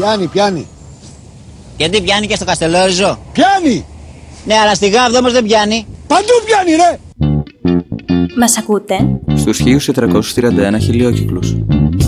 Πιάνει. Γιατί πιάνει και στο Καστελόριζο? Πιάνει! Ναι, αλλά στη Γάβδο όμως δεν πιάνει. Παντού πιάνει, ρε! Μας ακούτε? Στους 1431 χιλιόκυκλους.